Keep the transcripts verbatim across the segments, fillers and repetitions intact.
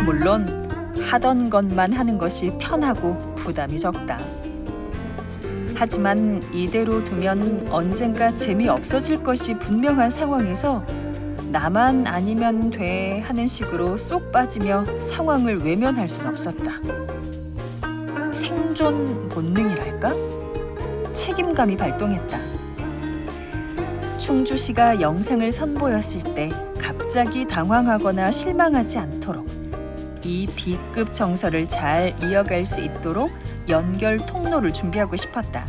물론 하던 것만 하는 것이 편하고 부담이 적다. 하지만 이대로 두면 언젠가 재미없어질 것이 분명한 상황에서 나만 아니면 돼 하는 식으로 쏙 빠지며 상황을 외면할 순 없었다. 생존 본능이랄까? 책임감이 발동했다. 충주시가 영상을 선보였을 때 갑자기 당황하거나 실망하지 않도록 이 B급 정서를 잘 이어갈 수 있도록 연결 통로를 준비하고 싶었다.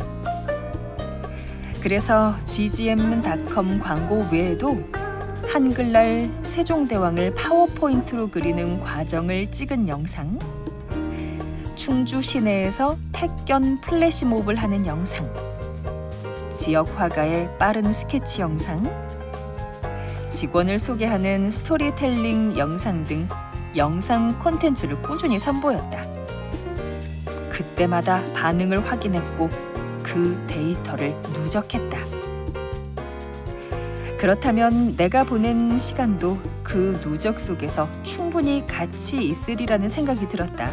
그래서 지지엠 닷컴 광고 외에도 한글날 세종대왕을 파워포인트로 그리는 과정을 찍은 영상, 충주 시내에서 택견 플래시몹을 하는 영상, 지역 화가의 빠른 스케치 영상, 직원을 소개하는 스토리텔링 영상 등 영상 콘텐츠를 꾸준히 선보였다. 그때마다 반응을 확인했고 그 데이터를 누적했다. 그렇다면 내가 보낸 시간도 그 누적 속에서 충분히 가치 있으리라는 생각이 들었다.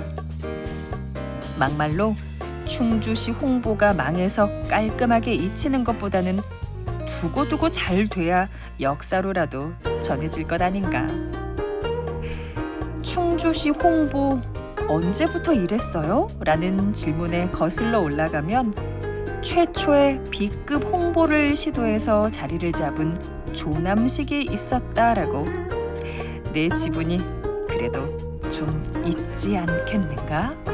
막말로 충주시 홍보가 망해서 깔끔하게 잊히는 것보다는 두고두고 잘 돼야 역사로라도 전해질 것 아닌가. 충주시 홍보 언제부터 이랬어요? 라는 질문에 거슬러 올라가면 최초의 B급 홍보를 시도해서 자리를 잡은 조남식이 있었다라고 내 지분이 그래도 좀 있지 않겠는가?